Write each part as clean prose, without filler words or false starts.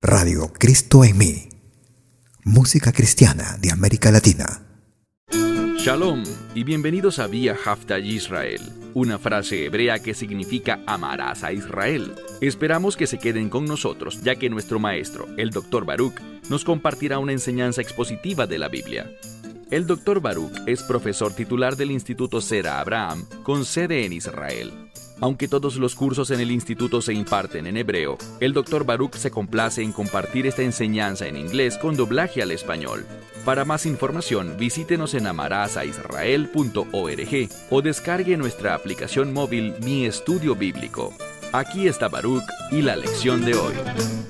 Radio Cristo en mí. Música cristiana de América Latina. Shalom y bienvenidos a Vía Hafta Yisrael, una frase hebrea que significa amarás a Israel. Esperamos que se queden con nosotros, ya que nuestro maestro, el Dr. Baruch, nos compartirá una enseñanza expositiva de la Biblia. El Dr. Baruch es profesor titular del Instituto Sera Abraham, con sede en Israel. Aunque todos los cursos en el instituto se imparten en hebreo, el Dr. Baruch se complace en compartir esta enseñanza en inglés con doblaje al español. Para más información, visítenos en amarasaisrael.org o descargue nuestra aplicación móvil Mi Estudio Bíblico. Aquí está Baruch y la lección de hoy.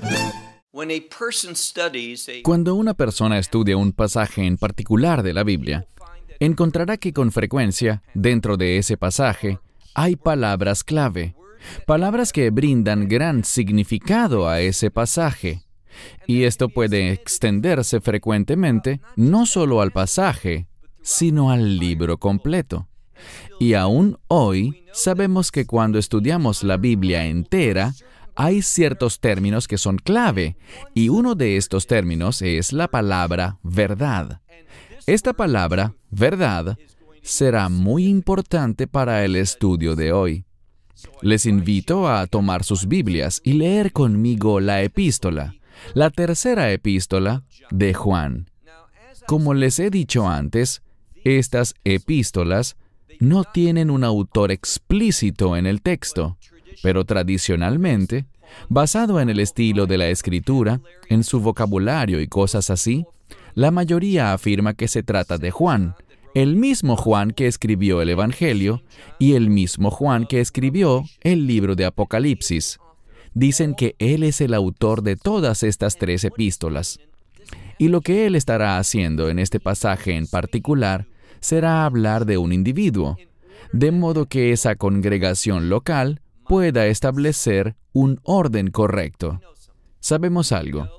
Cuando una persona estudia un pasaje en particular de la Biblia, encontrará que con frecuencia, dentro de ese pasaje, hay palabras clave, palabras que brindan gran significado a ese pasaje. Y esto puede extenderse frecuentemente no solo al pasaje, sino al libro completo. Y aún hoy sabemos que cuando estudiamos la Biblia entera, hay ciertos términos que son clave, y uno de estos términos es la palabra verdad. Esta palabra, verdad, será muy importante para el estudio de hoy. Les invito a tomar sus Biblias y leer conmigo la epístola, la tercera epístola de Juan. Como les he dicho antes, estas epístolas no tienen un autor explícito en el texto, pero tradicionalmente, basado en el estilo de la escritura, en su vocabulario y cosas así, la mayoría afirma que se trata de Juan, el mismo Juan que escribió el Evangelio y el mismo Juan que escribió el libro de Apocalipsis. Dicen que él es el autor de todas estas tres epístolas. Y lo que él estará haciendo en este pasaje en particular será hablar de un individuo, de modo que esa congregación local pueda establecer un orden correcto. ¿Sabemos algo?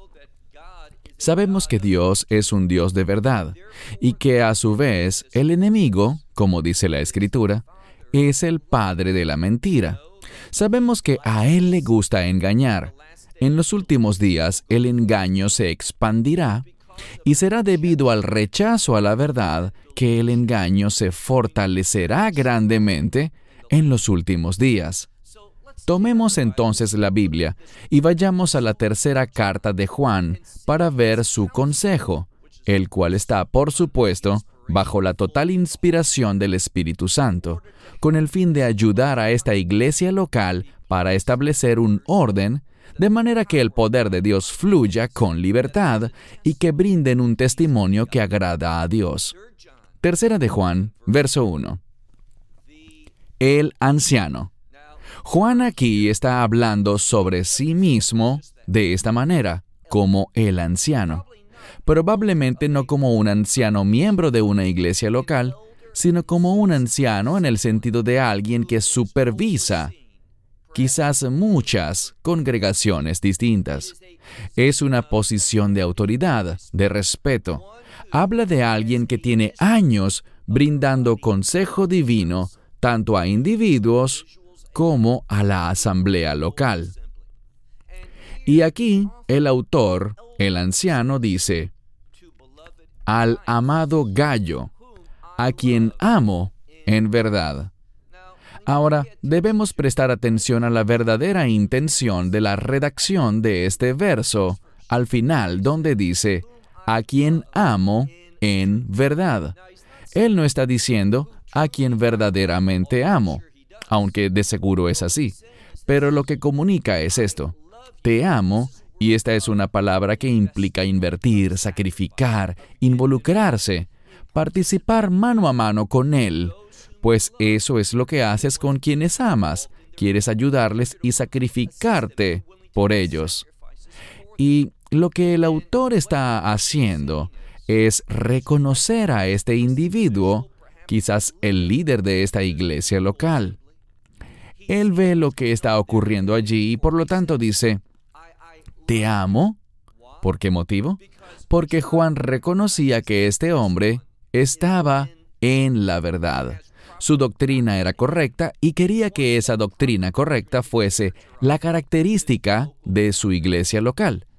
Sabemos que Dios es un Dios de verdad, y que a su vez el enemigo, como dice la Escritura, es el padre de la mentira. Sabemos que a él le gusta engañar. En los últimos días el engaño se expandirá, y será debido al rechazo a la verdad que el engaño se fortalecerá grandemente en los últimos días. Tomemos entonces la Biblia y vayamos a la tercera carta de Juan para ver su consejo, el cual está, por supuesto, bajo la total inspiración del Espíritu Santo, con el fin de ayudar a esta iglesia local para establecer un orden, de manera que el poder de Dios fluya con libertad y que brinden un testimonio que agrada a Dios. Tercera de Juan, verso 1. El anciano. Juan aquí está hablando sobre sí mismo de esta manera, como el anciano. Probablemente no como un anciano miembro de una iglesia local, sino como un anciano en el sentido de alguien que supervisa quizás muchas congregaciones distintas. Es una posición de autoridad, de respeto. Habla de alguien que tiene años brindando consejo divino tanto a individuos como a la asamblea local. Y aquí el autor, el anciano, dice: al amado Gallo, a quien amo en verdad. Ahora, debemos prestar atención a la verdadera intención de la redacción de este verso, al final, donde dice, a quien amo en verdad. Él no está diciendo, a quien verdaderamente amo, aunque de seguro es así. Pero lo que comunica es esto: te amo, y esta es una palabra que implica invertir, sacrificar, involucrarse, participar mano a mano con Él, pues eso es lo que haces con quienes amas. Quieres ayudarles y sacrificarte por ellos. Y lo que el autor está haciendo es reconocer a este individuo, quizás el líder de esta iglesia local. Él ve lo que está ocurriendo allí y por lo tanto dice, ¿te amo? ¿Por qué motivo? Porque Juan reconocía que este hombre estaba en la verdad. Su doctrina era correcta y quería que esa doctrina correcta fuese la característica de su iglesia local.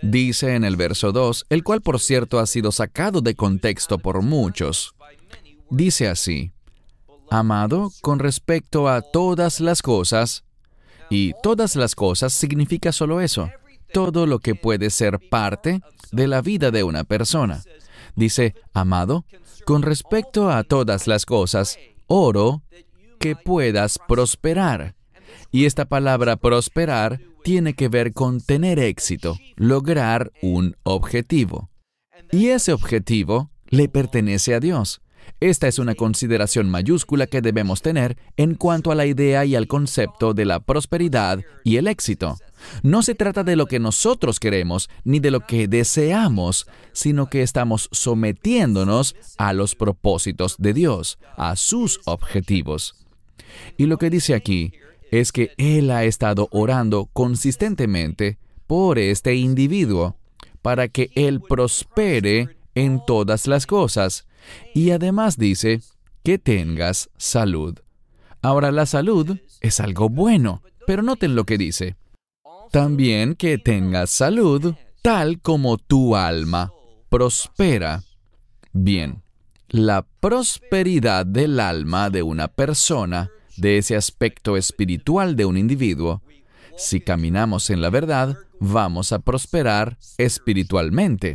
dice en el verso 2, el cual por cierto ha sido sacado de contexto por muchos. Dice así: amado, con respecto a todas las cosas, y todas las cosas significa solo eso, todo lo que puede ser parte de la vida de una persona. Dice, amado, con respecto a todas las cosas, oro que puedas prosperar. Y esta palabra prosperar tiene que ver con tener éxito, lograr un objetivo. Y ese objetivo le pertenece a Dios. Esta es una consideración mayúscula que debemos tener en cuanto a la idea y al concepto de la prosperidad y el éxito. No se trata de lo que nosotros queremos ni de lo que deseamos, sino que estamos sometiéndonos a los propósitos de Dios, a sus objetivos. Y lo que dice aquí es que Él ha estado orando consistentemente por este individuo para que Él prospere en todas las cosas. Y además dice que tengas salud. Ahora, la salud es algo bueno, pero noten lo que dice. También que tengas salud, tal como tu alma prospera. Bien, la prosperidad del alma de una persona, de ese aspecto espiritual de un individuo, si caminamos en la verdad, vamos a prosperar espiritualmente.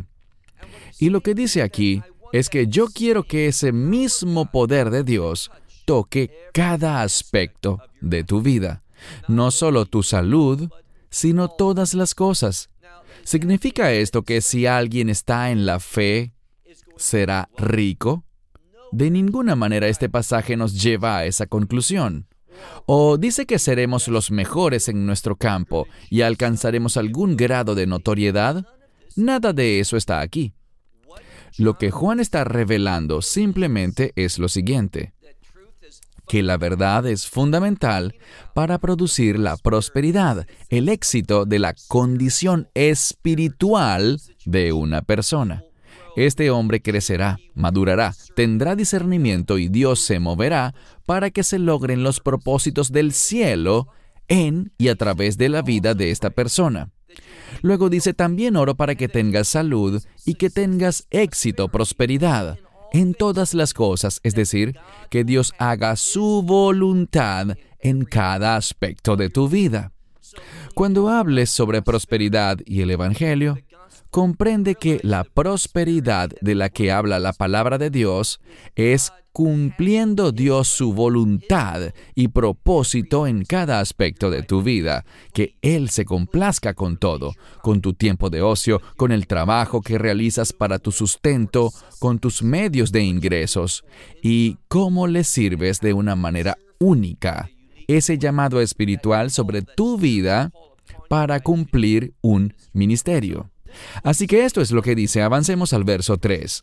Y lo que dice aquí es que yo quiero que ese mismo poder de Dios toque cada aspecto de tu vida. No solo tu salud, sino todas las cosas. ¿Significa esto que si alguien está en la fe, será rico? De ninguna manera este pasaje nos lleva a esa conclusión. O dice que seremos los mejores en nuestro campo y alcanzaremos algún grado de notoriedad. Nada de eso está aquí. Lo que Juan está revelando simplemente es lo siguiente: que la verdad es fundamental para producir la prosperidad, el éxito de la condición espiritual de una persona. Este hombre crecerá, madurará, tendrá discernimiento y Dios se moverá para que se logren los propósitos del cielo en y a través de la vida de esta persona. Luego dice, también oro para que tengas salud y que tengas éxito, prosperidad en todas las cosas, es decir, que Dios haga su voluntad en cada aspecto de tu vida. Cuando hables sobre prosperidad y el Evangelio, comprende que la prosperidad de la que habla la palabra de Dios es cumpliendo Dios su voluntad y propósito en cada aspecto de tu vida, que Él se complazca con todo, con tu tiempo de ocio, con el trabajo que realizas para tu sustento, con tus medios de ingresos, y cómo le sirves de una manera única ese llamado espiritual sobre tu vida para cumplir un ministerio. Así que esto es lo que dice. Avancemos al verso 3.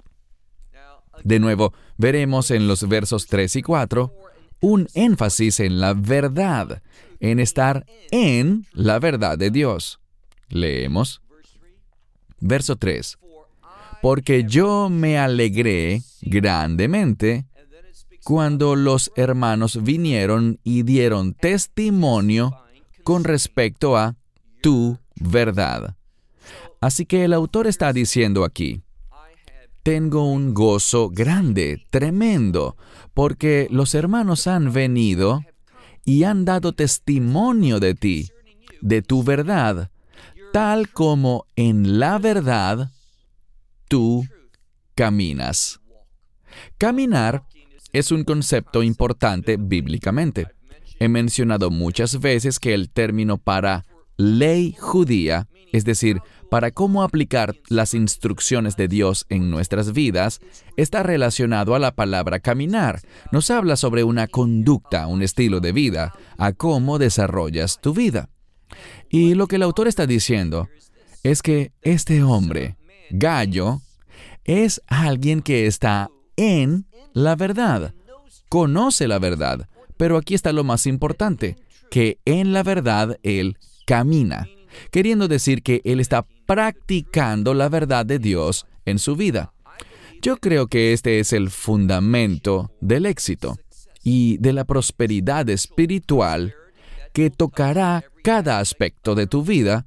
De nuevo, veremos en los versos 3 y 4 un énfasis en la verdad, en estar en la verdad de Dios. Leemos. Verso 3. Porque yo me alegré grandemente cuando los hermanos vinieron y dieron testimonio con respecto a tu verdad. Así que el autor está diciendo aquí, tengo un gozo grande, tremendo, porque los hermanos han venido y han dado testimonio de ti, de tu verdad, tal como en la verdad tú caminas. Caminar es un concepto importante bíblicamente. He mencionado muchas veces que el término para ley judía, es decir, para cómo aplicar las instrucciones de Dios en nuestras vidas, está relacionado a la palabra caminar. Nos habla sobre una conducta, un estilo de vida, a cómo desarrollas tu vida. Y lo que el autor está diciendo es que este hombre, Gallo, es alguien que está en la verdad, conoce la verdad, pero aquí está lo más importante, que en la verdad él camina, queriendo decir que él está practicando la verdad de Dios en su vida. Yo creo que este es el fundamento del éxito y de la prosperidad espiritual que tocará cada aspecto de tu vida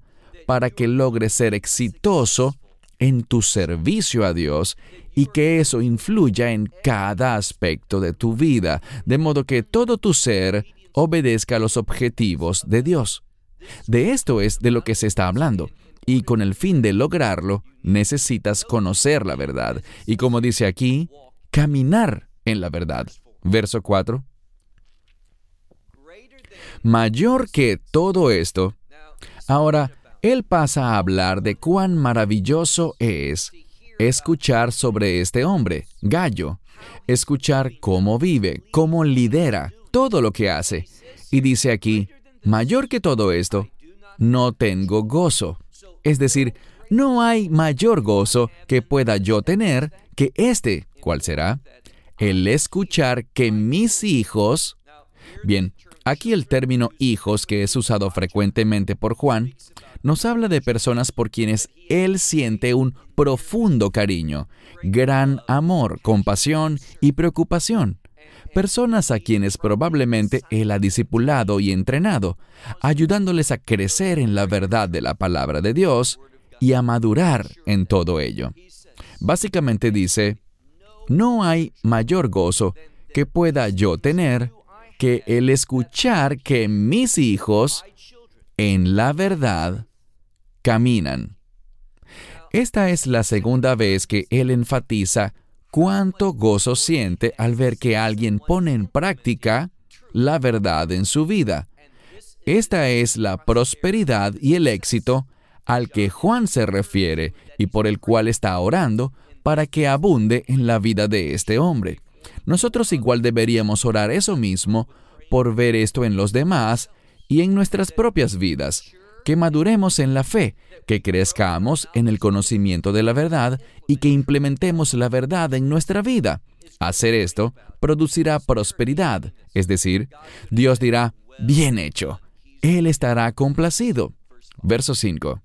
para que logres ser exitoso en tu servicio a Dios y que eso influya en cada aspecto de tu vida, de modo que todo tu ser obedezca a los objetivos de Dios. De esto es de lo que se está hablando. Y con el fin de lograrlo, necesitas conocer la verdad. Y como dice aquí, caminar en la verdad. Verso 4. Mayor que todo esto. Ahora, él pasa a hablar de cuán maravilloso es escuchar sobre este hombre, Gallo. Escuchar cómo vive, cómo lidera, todo lo que hace. Y dice aquí, mayor que todo esto, no tengo gozo. Es decir, no hay mayor gozo que pueda yo tener que este. ¿Cuál será? El escuchar que mis hijos... Bien, aquí el término hijos, que es usado frecuentemente por Juan, nos habla de personas por quienes él siente un profundo cariño, gran amor, compasión y preocupación. Personas a quienes probablemente él ha discipulado y entrenado, ayudándoles a crecer en la verdad de la palabra de Dios y a madurar en todo ello. Básicamente dice, no hay mayor gozo que pueda yo tener que el escuchar que mis hijos en la verdad caminan. Esta es la segunda vez que él enfatiza cuánto gozo siente al ver que alguien pone en práctica la verdad en su vida. Esta es la prosperidad y el éxito al que Juan se refiere y por el cual está orando para que abunde en la vida de este hombre. Nosotros igual deberíamos orar eso mismo por ver esto en los demás y en nuestras propias vidas, que maduremos en la fe, que crezcamos en el conocimiento de la verdad y que implementemos la verdad en nuestra vida. Hacer esto producirá prosperidad, es decir, Dios dirá, bien hecho. Él estará complacido. Verso 5.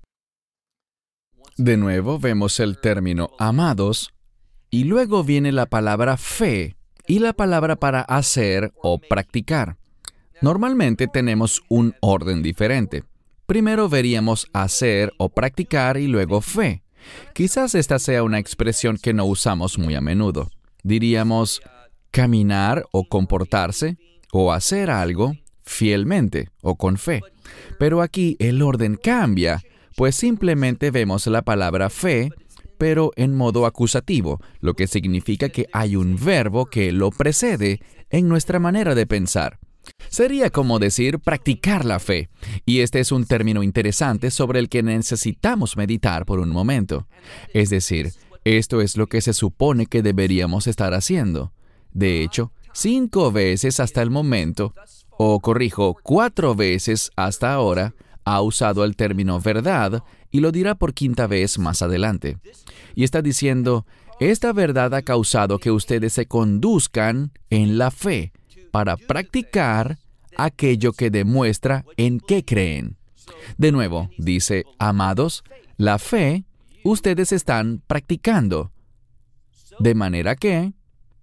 De nuevo vemos el término amados, y luego viene la palabra fe y la palabra para hacer o practicar. Normalmente tenemos un orden diferente. Primero veríamos hacer o practicar y luego fe. Quizás esta sea una expresión que no usamos muy a menudo. Diríamos caminar o comportarse o hacer algo fielmente o con fe. Pero aquí el orden cambia, pues simplemente vemos la palabra fe, pero en modo acusativo, lo que significa que hay un verbo que lo precede en nuestra manera de pensar. Sería como decir practicar la fe, y este es un término interesante sobre el que necesitamos meditar por un momento. Es decir, esto es lo que se supone que deberíamos estar haciendo. De hecho, 5 veces hasta el momento, o corrijo, 4 veces hasta ahora, ha usado el término verdad y lo dirá por 5ª vez más adelante. Y está diciendo, esta verdad ha causado que ustedes se conduzcan en la fe para practicar aquello que demuestra en qué creen. De nuevo, dice, amados, la fe ustedes están practicando. De manera que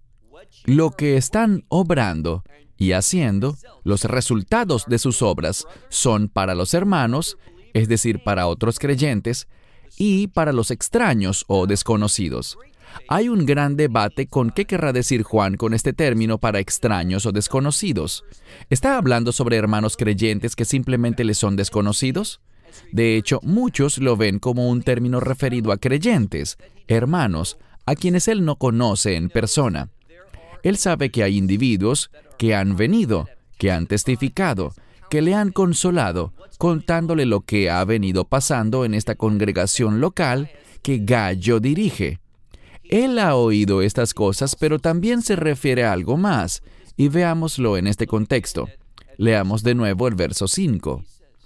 lo que están obrando y haciendo, los resultados de sus obras son para los hermanos, es decir, para otros creyentes, y para los extraños o desconocidos. Hay un gran debate con qué querrá decir Juan con este término para extraños o desconocidos. ¿Está hablando sobre hermanos creyentes que simplemente les son desconocidos? De hecho, muchos lo ven como un término referido a creyentes, hermanos, a quienes él no conoce en persona. Él sabe que hay individuos que han venido, que han testificado, que le han consolado, contándole lo que ha venido pasando en esta congregación local que Gallo dirige. Él ha oído estas cosas, pero también se refiere a algo más, y veámoslo en este contexto. Leamos de nuevo el verso 5.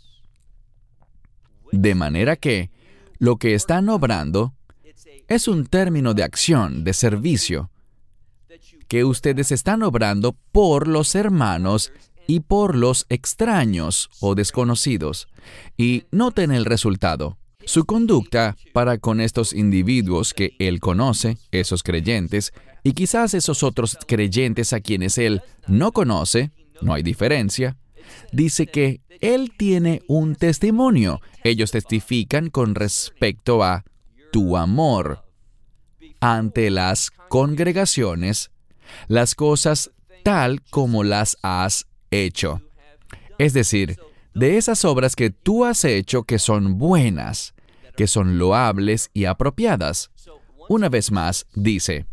De manera que, lo que están obrando es un término de acción, de servicio, que ustedes están obrando por los hermanos y por los extraños o desconocidos. Y noten el resultado. Su conducta para con estos individuos que él conoce, esos creyentes, y quizás esos otros creyentes a quienes él no conoce, no hay diferencia, dice que Él tiene un testimonio. Ellos testifican con respecto a tu amor ante las congregaciones, las cosas tal como las has hecho. Es decir, de esas obras que tú has hecho que son buenas, que son loables y apropiadas. Una vez más, dice,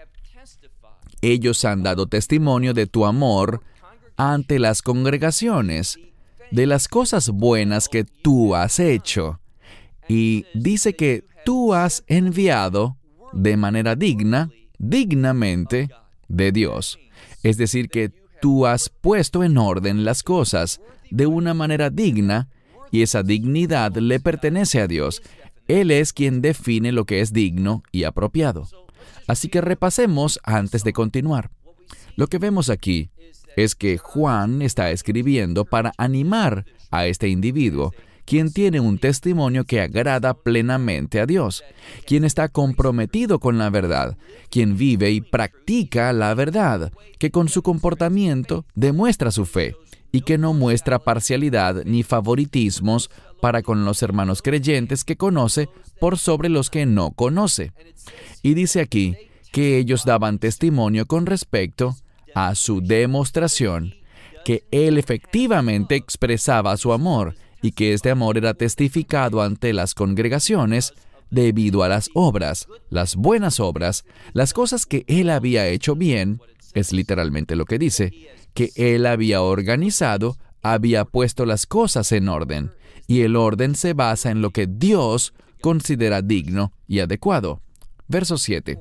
ellos han dado testimonio de tu amor ante las congregaciones, de las cosas buenas que tú has hecho. Y dice que tú has enviado de manera dignamente de Dios. Es decir, que tú has puesto en orden las cosas de una manera digna, y esa dignidad le pertenece a Dios. Él es quien define lo que es digno y apropiado. Así que repasemos antes de continuar. Lo que vemos aquí es que Juan está escribiendo para animar a este individuo, quien tiene un testimonio que agrada plenamente a Dios, quien está comprometido con la verdad, quien vive y practica la verdad, que con su comportamiento demuestra su fe y que no muestra parcialidad ni favoritismos para con los hermanos creyentes que conoce por sobre los que no conoce. Y dice aquí que ellos daban testimonio con respecto a su demostración, que Él efectivamente expresaba su amor y que este amor era testificado ante las congregaciones debido a las obras, las buenas obras, las cosas que Él había hecho bien, es literalmente lo que dice, que Él había organizado, había puesto las cosas en orden, y el orden se basa en lo que Dios considera digno y adecuado. Verso 7.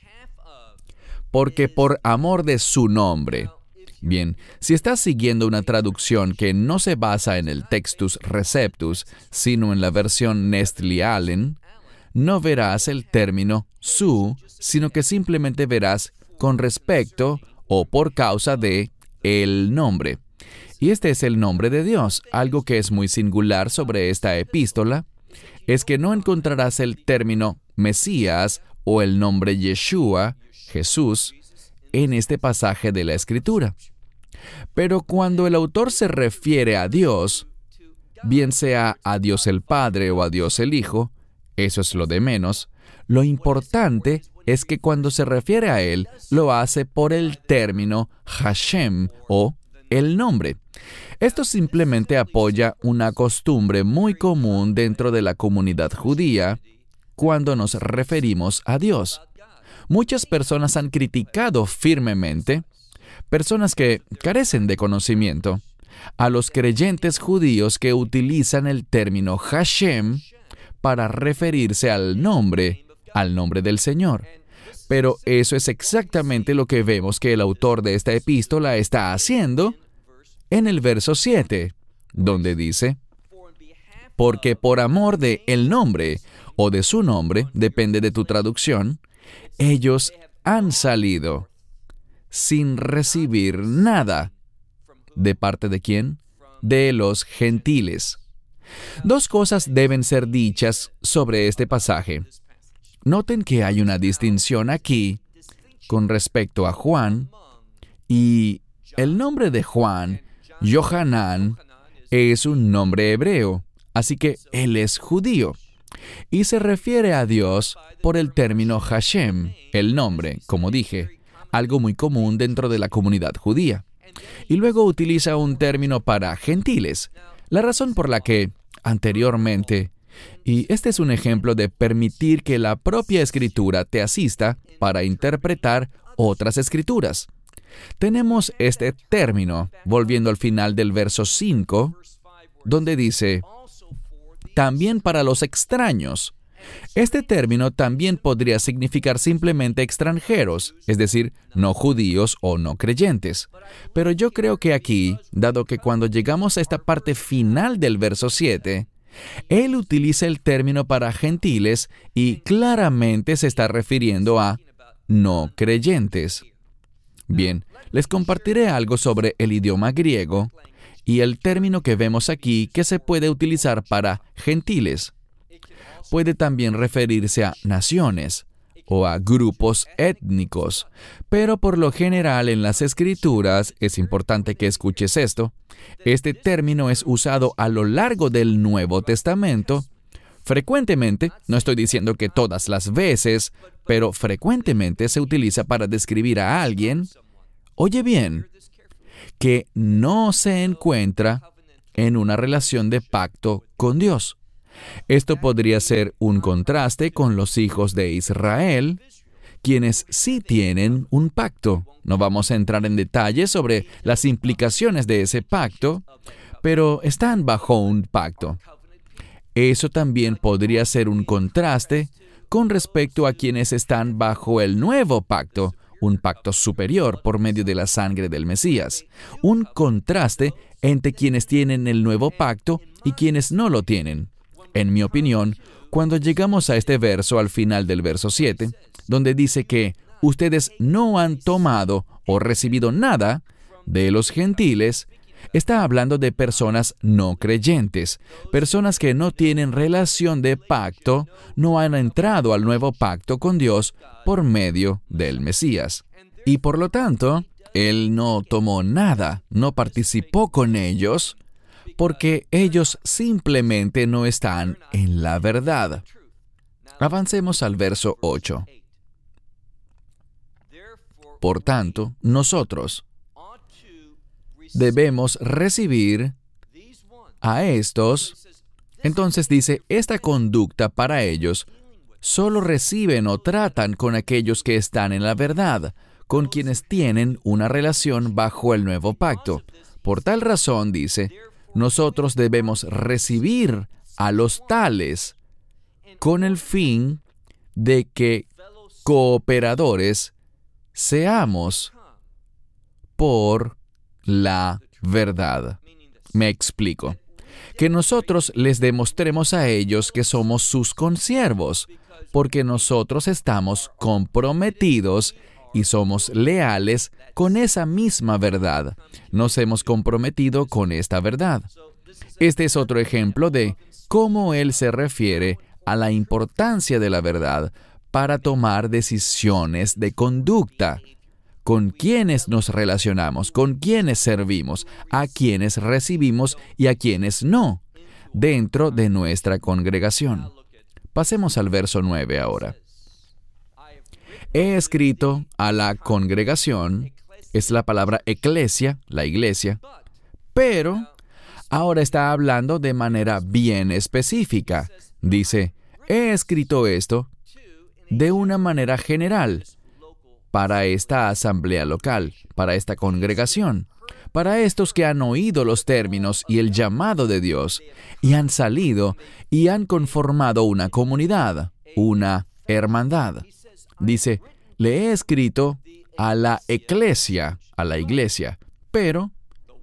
Porque por amor de su nombre. Bien, si estás siguiendo una traducción que no se basa en el Textus Receptus, sino en la versión Nestle Allen, no verás el término su, sino que simplemente verás con respecto o por causa de el nombre. Y este es el nombre de Dios. Algo que es muy singular sobre esta epístola es que no encontrarás el término Mesías o el nombre Yeshua, Jesús, en este pasaje de la Escritura. Pero cuando el autor se refiere a Dios, bien sea a Dios el Padre o a Dios el Hijo, eso es lo de menos. Lo importante es que cuando se refiere a Él, lo hace por el término Hashem o el nombre. Esto simplemente apoya una costumbre muy común dentro de la comunidad judía cuando nos referimos a Dios. Muchas personas han criticado firmemente, personas que carecen de conocimiento, a los creyentes judíos que utilizan el término Hashem para referirse al nombre del Señor. Pero eso es exactamente lo que vemos que el autor de esta epístola está haciendo en el verso 7, donde dice, porque por amor de el nombre o de su nombre, depende de tu traducción, ellos han salido sin recibir nada. ¿De parte de quién? De los gentiles. Dos cosas deben ser dichas sobre este pasaje. Noten que hay una distinción aquí con respecto a Juan, y el nombre de Juan, Yohanan, es un nombre hebreo, así que él es judío. Y se refiere a Dios por el término Hashem, el nombre, como dije, algo muy común dentro de la comunidad judía. Y luego utiliza un término para gentiles, la razón por la que, anteriormente, y este es un ejemplo de permitir que la propia Escritura te asista para interpretar otras Escrituras. Tenemos este término, volviendo al final del verso 5, donde dice, también para los extraños. Este término también podría significar simplemente extranjeros, es decir, no judíos o no creyentes. Pero yo creo que aquí, dado que cuando llegamos a esta parte final del verso 7, él utiliza el término para gentiles y claramente se está refiriendo a no creyentes. Bien, les compartiré algo sobre el idioma griego y el término que vemos aquí que se puede utilizar para gentiles. Puede también referirse a naciones o a grupos étnicos. Pero por lo general en las Escrituras, es importante que escuches esto, este término es usado a lo largo del Nuevo Testamento. Frecuentemente, no estoy diciendo que todas las veces, pero frecuentemente se utiliza para describir a alguien, oye bien, que no se encuentra en una relación de pacto con Dios. Esto podría ser un contraste con los hijos de Israel, quienes sí tienen un pacto. No vamos a entrar en detalles sobre las implicaciones de ese pacto, pero están bajo un pacto. Eso también podría ser un contraste con respecto a quienes están bajo el nuevo pacto, un pacto superior por medio de la sangre del Mesías. Un contraste entre quienes tienen el nuevo pacto y quienes no lo tienen. En mi opinión, cuando llegamos a este verso al final del verso 7, donde dice que ustedes no han tomado o recibido nada de los gentiles, está hablando de personas no creyentes, personas que no tienen relación de pacto, no han entrado al nuevo pacto con Dios por medio del Mesías. Y por lo tanto, Él no tomó nada, no participó con ellos, porque ellos simplemente no están en la verdad. Avancemos al verso 8. Por tanto, nosotros debemos recibir a estos. Entonces dice, esta conducta para ellos solo reciben o tratan con aquellos que están en la verdad, con quienes tienen una relación bajo el nuevo pacto. Por tal razón, dice, nosotros debemos recibir a los tales con el fin de que cooperadores seamos por la verdad. Me explico. Que nosotros les demostremos a ellos que somos sus consiervos, porque nosotros estamos comprometidos y somos leales con esa misma verdad. Nos hemos comprometido con esta verdad. Este es otro ejemplo de cómo Él se refiere a la importancia de la verdad para tomar decisiones de conducta. Con quiénes nos relacionamos, con quiénes servimos, a quiénes recibimos y a quiénes no, dentro de nuestra congregación. Pasemos al verso 9 ahora. He escrito a la congregación, es la palabra eclesia, la iglesia, pero ahora está hablando de manera bien específica. Dice, he escrito esto de una manera general, para esta asamblea local, para esta congregación, para estos que han oído los términos y el llamado de Dios, y han salido y han conformado una comunidad, una hermandad. Dice, le he escrito a la eclesia, a la iglesia, pero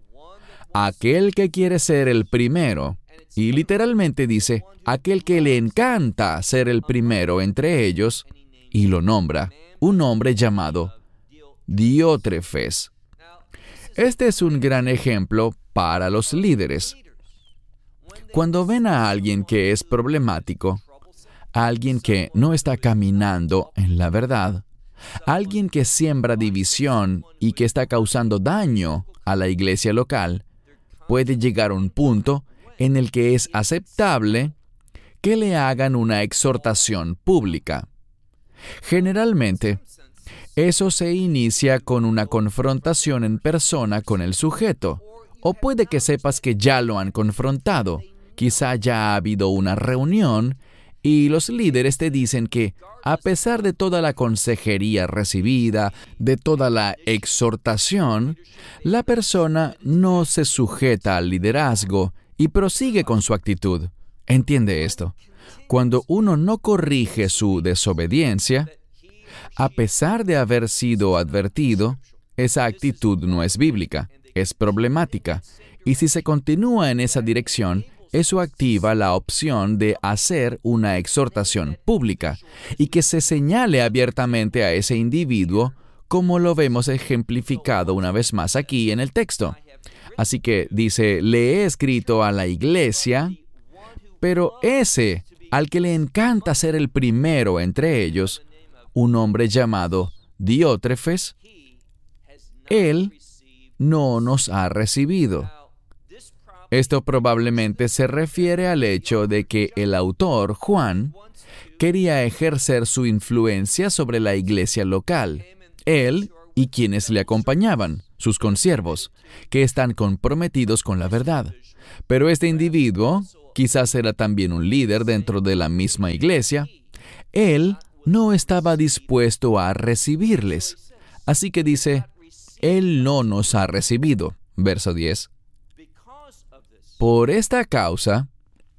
aquel que quiere ser el primero, y literalmente dice, aquel que le encanta ser el primero entre ellos, y lo nombra, un hombre llamado Diótrefes. Este es un gran ejemplo para los líderes. Cuando ven a alguien que es problemático, a alguien que no está caminando en la verdad, a alguien que siembra división y que está causando daño a la iglesia local, puede llegar a un punto en el que es aceptable que le hagan una exhortación pública. Generalmente, eso se inicia con una confrontación en persona con el sujeto, o puede que sepas que ya lo han confrontado. Quizá ya ha habido una reunión y los líderes te dicen que, a pesar de toda la consejería recibida, de toda la exhortación, la persona no se sujeta al liderazgo y prosigue con su actitud. Entiende esto. Cuando uno no corrige su desobediencia, a pesar de haber sido advertido, esa actitud no es bíblica, es problemática. Y si se continúa en esa dirección, eso activa la opción de hacer una exhortación pública y que se señale abiertamente a ese individuo, como lo vemos ejemplificado una vez más aquí en el texto. Así que dice, le he escrito a la iglesia, pero ese al que le encanta ser el primero entre ellos, un hombre llamado Diótrefes, él no nos ha recibido. Esto probablemente se refiere al hecho de que el autor, Juan, quería ejercer su influencia sobre la iglesia local. Él y quienes le acompañaban, sus consiervos, que están comprometidos con la verdad. Pero este individuo, quizás era también un líder dentro de la misma iglesia, él no estaba dispuesto a recibirles. Así que dice, él no nos ha recibido. Verso 10. Por esta causa,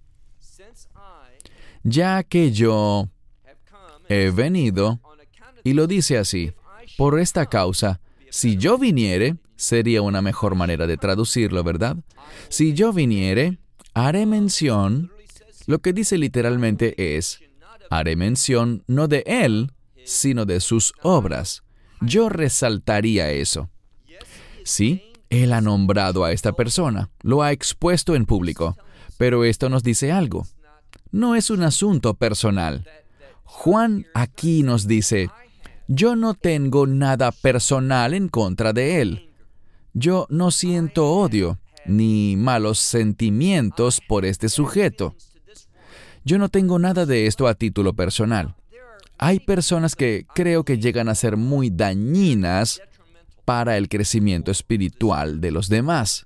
ya que yo he venido, y lo dice así, por esta causa, si yo viniere, sería una mejor manera de traducirlo, ¿verdad? Si yo viniere, haré mención, lo que dice literalmente es, haré mención no de él, sino de sus obras. Yo resaltaría eso. Sí, él ha nombrado a esta persona, lo ha expuesto en público, pero esto nos dice algo. No es un asunto personal. Juan aquí nos dice, yo no tengo nada personal en contra de él. Yo no siento odio ni malos sentimientos por este sujeto. Yo no tengo nada de esto a título personal. Hay personas que creo que llegan a ser muy dañinas para el crecimiento espiritual de los demás.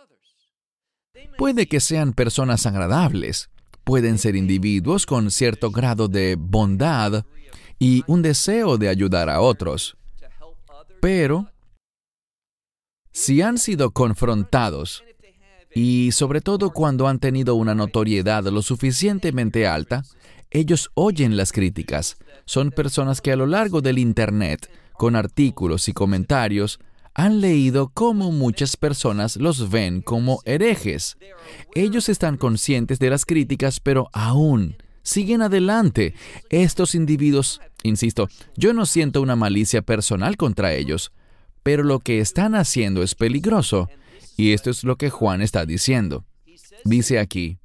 Puede que sean personas agradables, pueden ser individuos con cierto grado de bondad y un deseo de ayudar a otros. Pero, si han sido confrontados, y sobre todo cuando han tenido una notoriedad lo suficientemente alta, ellos oyen las críticas. Son personas que a lo largo del Internet, con artículos y comentarios, han leído cómo muchas personas los ven como herejes. Ellos están conscientes de las críticas, pero aún siguen adelante. Estos individuos, insisto, yo no siento una malicia personal contra ellos, pero lo que están haciendo es peligroso, y esto es lo que Juan está diciendo. Dice aquí,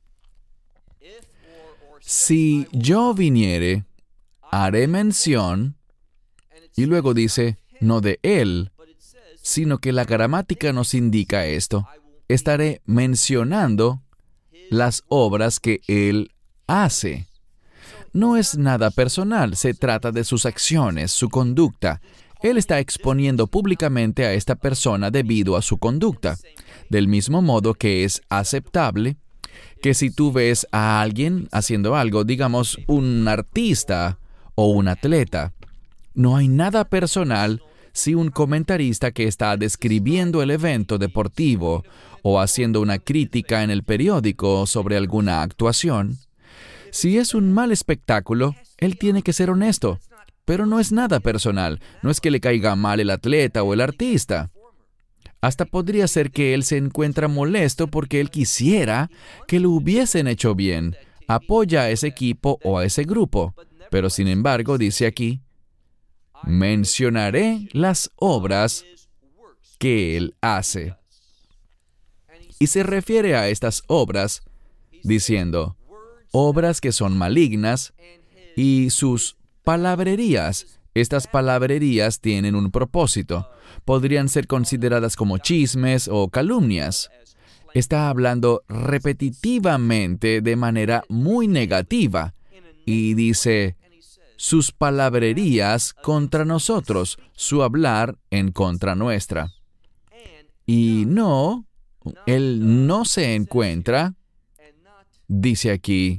si yo viniere, haré mención, y luego dice, no de él, sino que la gramática nos indica esto. Estaré mencionando las obras que él hace. No es nada personal, se trata de sus acciones, su conducta. Él está exponiendo públicamente a esta persona debido a su conducta. Del mismo modo que es aceptable que si tú ves a alguien haciendo algo, digamos un artista o un atleta, no hay nada personal si un comentarista que está describiendo el evento deportivo o haciendo una crítica en el periódico sobre alguna actuación. Si es un mal espectáculo, él tiene que ser honesto, pero no es nada personal, no es que le caiga mal el atleta o el artista. Hasta podría ser que él se encuentra molesto porque él quisiera que lo hubiesen hecho bien, apoya a ese equipo o a ese grupo, pero sin embargo dice aquí, mencionaré las obras que él hace. Y se refiere a estas obras diciendo, obras que son malignas y sus palabrerías. Estas palabrerías tienen un propósito. Podrían ser consideradas como chismes o calumnias. Está hablando repetitivamente de manera muy negativa y dice, sus palabrerías contra nosotros, su hablar en contra nuestra. Y no, él no se encuentra, dice aquí,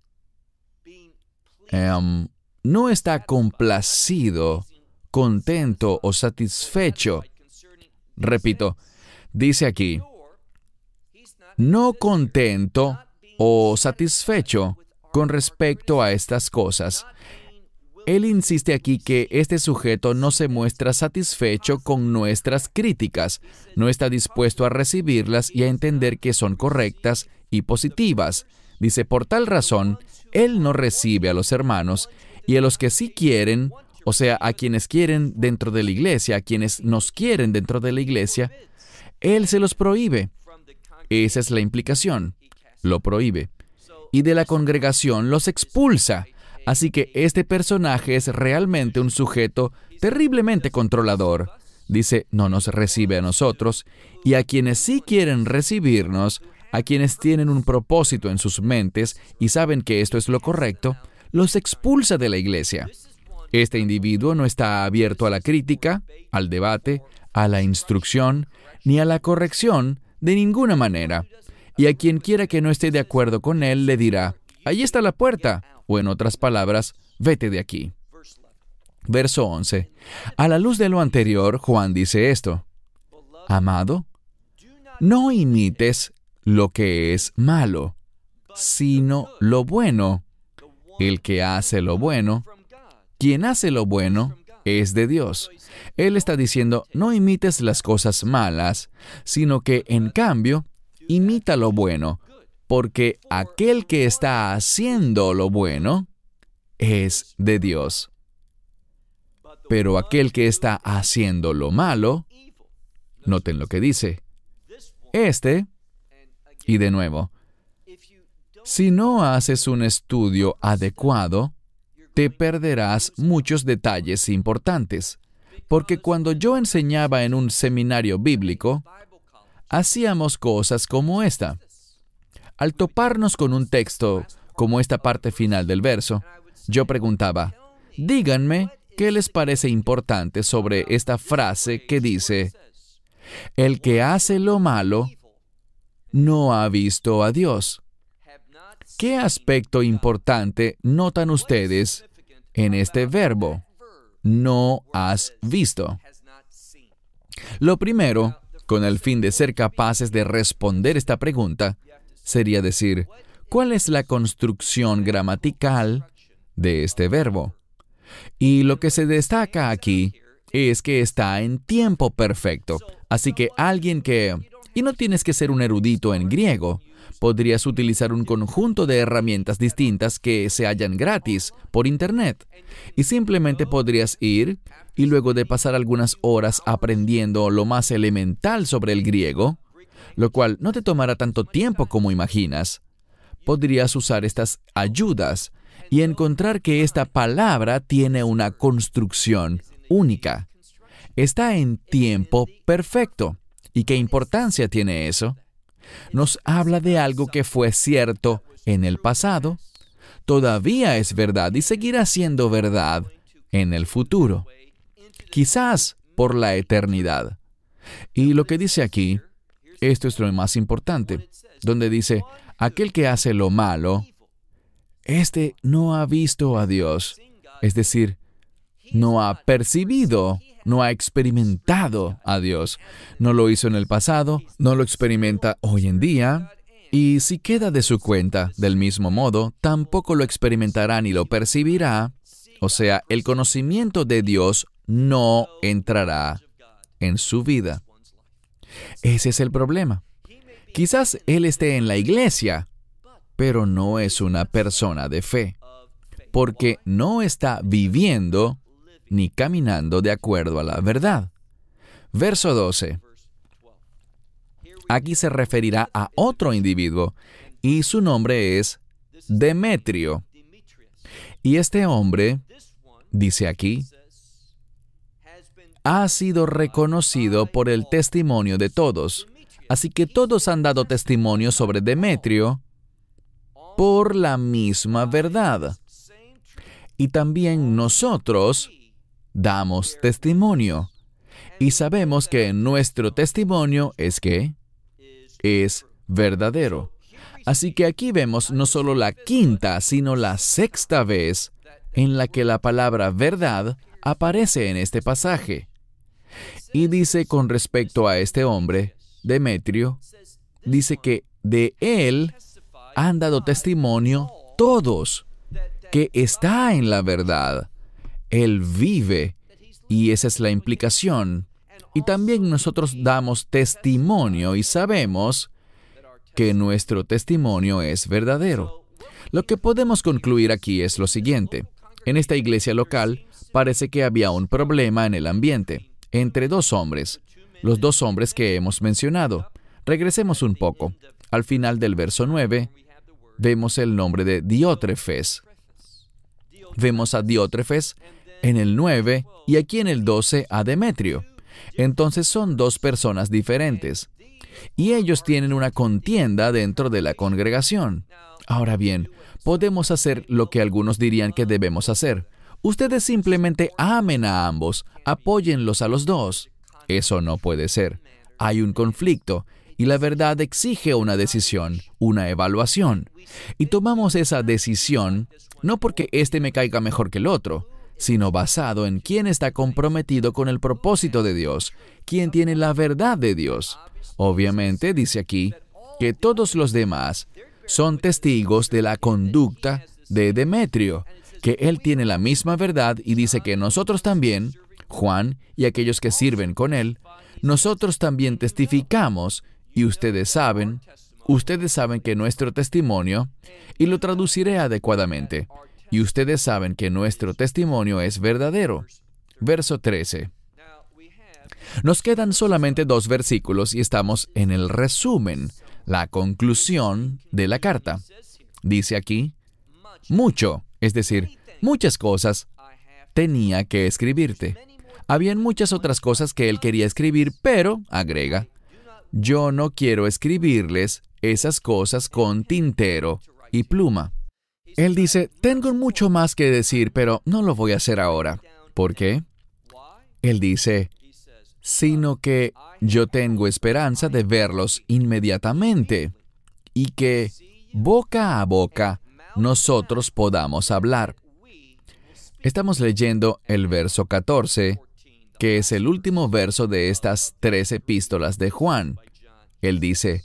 no está complacido, contento o satisfecho. Repito, dice aquí, no contento o satisfecho con respecto a estas cosas. Él insiste aquí que este sujeto no se muestra satisfecho con nuestras críticas, no está dispuesto a recibirlas y a entender que son correctas y positivas. Dice, por tal razón, él no recibe a los hermanos y a los que sí quieren, o sea, a quienes quieren dentro de la iglesia, a quienes nos quieren dentro de la iglesia, él se los prohíbe. Esa es la implicación, lo prohíbe. Y de la congregación los expulsa. Así que este personaje es realmente un sujeto terriblemente controlador. Dice, no nos recibe a nosotros, y a quienes sí quieren recibirnos, a quienes tienen un propósito en sus mentes y saben que esto es lo correcto, los expulsa de la iglesia. Este individuo no está abierto a la crítica, al debate, a la instrucción, ni a la corrección de ninguna manera. Y a quien quiera que no esté de acuerdo con él, le dirá, ahí está la puerta, o en otras palabras, vete de aquí. Verso 11. A la luz de lo anterior, Juan dice esto: Amado, no imites lo que es malo, sino lo bueno. El que hace lo bueno, quien hace lo bueno, es de Dios. Él está diciendo, no imites las cosas malas, sino que, en cambio, imita lo bueno, porque aquel que está haciendo lo bueno es de Dios. Pero aquel que está haciendo lo malo, noten lo que dice, y de nuevo, si no haces un estudio adecuado, te perderás muchos detalles importantes. Porque cuando yo enseñaba en un seminario bíblico, hacíamos cosas como esta. Al toparnos con un texto, como esta parte final del verso, yo preguntaba, díganme qué les parece importante sobre esta frase que dice, el que hace lo malo no ha visto a Dios. ¿Qué aspecto importante notan ustedes en este verbo? No has visto. Lo primero, con el fin de ser capaces de responder esta pregunta, sería decir, ¿cuál es la construcción gramatical de este verbo? Y lo que se destaca aquí es que está en tiempo perfecto. Así que alguien que... Y no tienes que ser un erudito en griego. Podrías utilizar un conjunto de herramientas distintas que se hallan gratis por Internet. Y simplemente podrías ir, y luego de pasar algunas horas aprendiendo lo más elemental sobre el griego, lo cual no te tomará tanto tiempo como imaginas, podrías usar estas ayudas y encontrar que esta palabra tiene una construcción única. Está en tiempo perfecto. ¿Y qué importancia tiene eso? Nos habla de algo que fue cierto en el pasado, todavía es verdad y seguirá siendo verdad en el futuro, quizás por la eternidad. Y lo que dice aquí, esto es lo más importante, donde dice, aquel que hace lo malo, no ha visto a Dios, es decir, no ha percibido, no ha experimentado a Dios. No lo hizo en el pasado, no lo experimenta hoy en día, y si queda de su cuenta, del mismo modo, tampoco lo experimentará ni lo percibirá. O sea, el conocimiento de Dios no entrará en su vida. Ese es el problema. Quizás él esté en la iglesia, pero no es una persona de fe, porque no está viviendo ni caminando de acuerdo a la verdad. Verso 12. Aquí se referirá a otro individuo, y su nombre es Demetrio. Y este hombre, dice aquí, ha sido reconocido por el testimonio de todos. Así que todos han dado testimonio sobre Demetrio por la misma verdad. Y también nosotros damos testimonio. Y sabemos que nuestro testimonio es verdadero. Así que aquí vemos no solo la quinta, sino la sexta vez en la que la palabra verdad aparece en este pasaje. Y dice con respecto a este hombre, Demetrio, dice que de él han dado testimonio todos, que está en la verdad. Él vive, y esa es la implicación. Y también nosotros damos testimonio y sabemos que nuestro testimonio es verdadero. Lo que podemos concluir aquí es lo siguiente. En esta iglesia local parece que había un problema en el ambiente entre dos hombres, los dos hombres que hemos mencionado. Regresemos un poco. Al final del verso 9, vemos el nombre de Diótrefes. vemos a Diótrefes, en el 9 y aquí en el 12 a Demetrio. Entonces son dos personas diferentes. Y ellos tienen una contienda dentro de la congregación. Ahora bien, podemos hacer lo que algunos dirían que debemos hacer. Ustedes simplemente amen a ambos, apóyenlos a los dos. Eso no puede ser. Hay un conflicto, y la verdad exige una decisión, una evaluación. Y tomamos esa decisión no porque este me caiga mejor que el otro, sino basado en quién está comprometido con el propósito de Dios, quién tiene la verdad de Dios. Obviamente, dice aquí, que todos los demás son testigos de la conducta de Demetrio, que él tiene la misma verdad y dice que nosotros también, Juan y aquellos que sirven con él, nosotros también testificamos, y ustedes saben que nuestro testimonio, y lo traduciré adecuadamente, y ustedes saben que nuestro testimonio es verdadero. Verso 13. Nos quedan solamente 2 versículos y estamos en el resumen, la conclusión de la carta. Dice aquí, mucho, es decir, muchas cosas tenía que escribirte. Habían muchas otras cosas que él quería escribir, pero, agrega, yo no quiero escribirles esas cosas con tintero y pluma. Él dice, tengo mucho más que decir, pero no lo voy a hacer ahora. ¿Por qué? Él dice, sino que yo tengo esperanza de verlos inmediatamente y que boca a boca nosotros podamos hablar. Estamos leyendo el verso 14, que es el último verso de estas 3 epístolas de Juan. Él dice,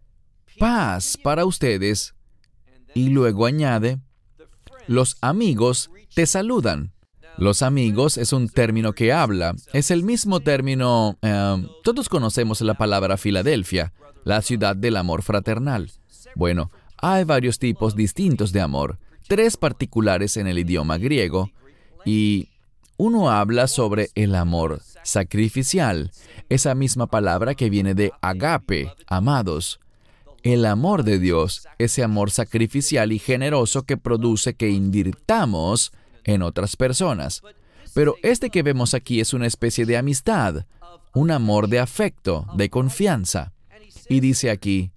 paz para ustedes, y luego añade, los amigos te saludan. Los amigos es un término que habla, es el mismo término, todos conocemos la palabra Filadelfia, la ciudad del amor fraternal. Bueno, hay varios tipos distintos de amor, 3 particulares en el idioma griego, y uno habla sobre el amor sacrificial, esa misma palabra que viene de agape, amados. El amor de Dios, ese amor sacrificial y generoso que produce que invirtamos en otras personas. Pero este que vemos aquí es una especie de amistad, un amor de afecto, de confianza. Y dice aquí,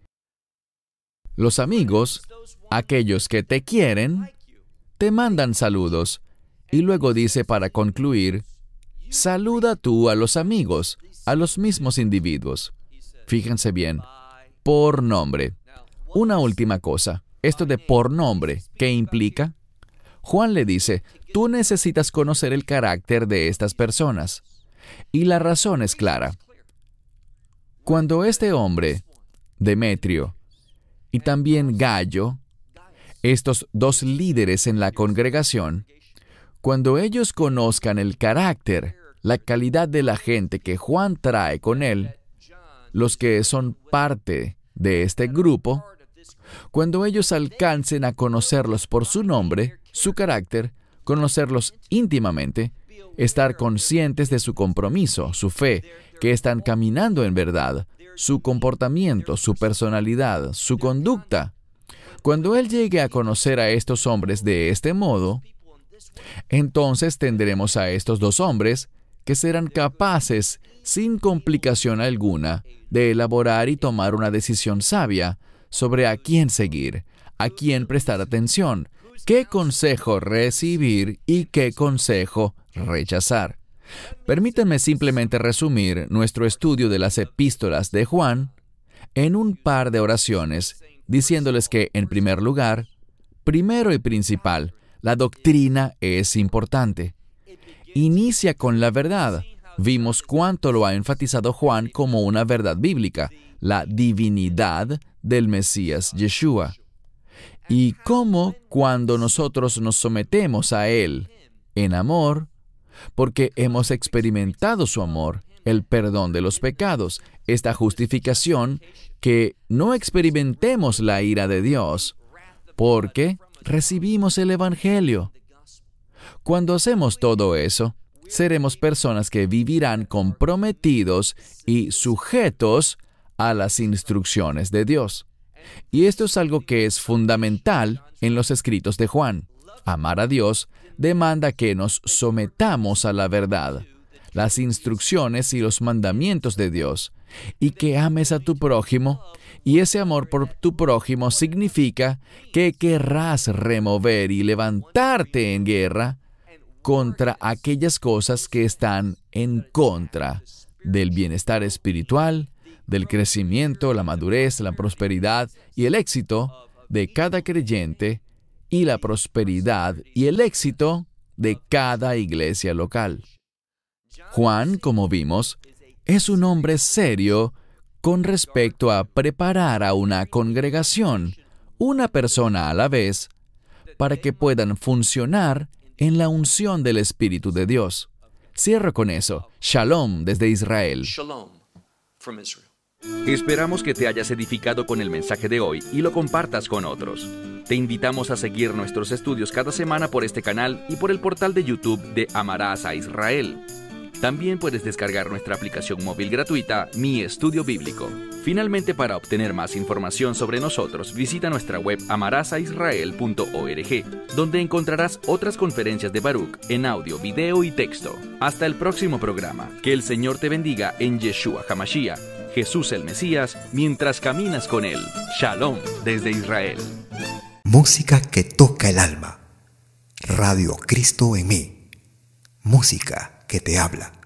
los amigos, aquellos que te quieren, te mandan saludos. Y luego dice para concluir, saluda tú a los amigos, a los mismos individuos. Fíjense bien, por nombre. Una última cosa, esto de por nombre, ¿qué implica? Juan le dice, tú necesitas conocer el carácter de estas personas. Y la razón es clara. Cuando este hombre, Demetrio, y también Gayo, estos 2 líderes en la congregación, cuando ellos conozcan el carácter, la calidad de la gente que Juan trae con él, los que son parte de este grupo, cuando ellos alcancen a conocerlos por su nombre, su carácter, conocerlos íntimamente, estar conscientes de su compromiso, su fe, que están caminando en verdad, su comportamiento, su personalidad, su conducta. Cuando él llegue a conocer a estos hombres de este modo, entonces tendremos a estos 2 hombres que serán capaces, sin complicación alguna, de elaborar y tomar una decisión sabia sobre a quién seguir, a quién prestar atención, qué consejo recibir y qué consejo rechazar. Permítanme simplemente resumir nuestro estudio de las epístolas de Juan en un par de oraciones, diciéndoles que, en primer lugar, primero y principal, la doctrina es importante. Inicia con la verdad. Vimos cuánto lo ha enfatizado Juan como una verdad bíblica, la divinidad del Mesías Yeshua. Y cómo cuando nosotros nos sometemos a Él en amor, porque hemos experimentado su amor, el perdón de los pecados, esta justificación, que no experimentemos la ira de Dios, porque recibimos el Evangelio. Cuando hacemos todo eso, seremos personas que vivirán comprometidos y sujetos a las instrucciones de Dios. Y esto es algo que es fundamental en los escritos de Juan. Amar a Dios demanda que nos sometamos a la verdad, las instrucciones y los mandamientos de Dios, y que ames a tu prójimo, y ese amor por tu prójimo significa que querrás remover y levantarte en guerra contra aquellas cosas que están en contra del bienestar espiritual, del crecimiento, la madurez, la prosperidad y el éxito de cada creyente, y la prosperidad y el éxito de cada iglesia local. Juan, como vimos, es un hombre serio con respecto a preparar a una congregación, una persona a la vez, para que puedan funcionar en la unción del Espíritu de Dios. Cierro con eso. Shalom desde Israel. Shalom from Israel. Esperamos que te hayas edificado con el mensaje de hoy y lo compartas con otros. Te invitamos a seguir nuestros estudios cada semana por este canal y por el portal de YouTube de Amarás a Israel. También puedes descargar nuestra aplicación móvil gratuita, Mi Estudio Bíblico. Finalmente, para obtener más información sobre nosotros, visita nuestra web amarasaisrael.org, donde encontrarás otras conferencias de Baruch en audio, video y texto. Hasta el próximo programa. Que el Señor te bendiga en Yeshua HaMashiach, Jesús el Mesías, mientras caminas con Él. Shalom desde Israel. Música que toca el alma. Radio Cristo en mí. Música que te habla.